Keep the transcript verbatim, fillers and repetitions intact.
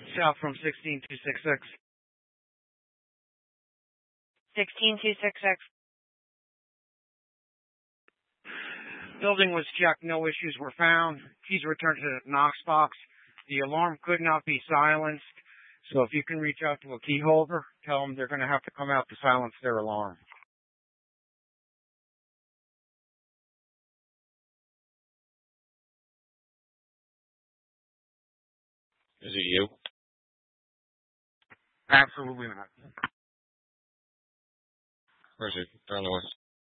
South from sixteen two six six. sixteen two six six. Building was checked. No issues were found. Keys returned to the Knox box. The alarm could not be silenced. So if you can reach out to a key holder, tell them they're going to have to come out to silence their alarm. Is it you? Absolutely not. Where is it? Down the west.